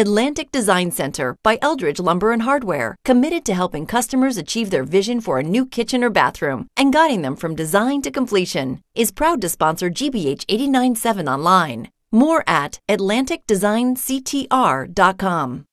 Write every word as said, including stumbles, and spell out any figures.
Atlantic Design Center by Eldridge Lumber and Hardware, committed to helping customers achieve their vision for a new kitchen or bathroom and guiding them from design to completion, is proud to sponsor G B H eighty-nine point seven online. More at atlantic design c t r dot com.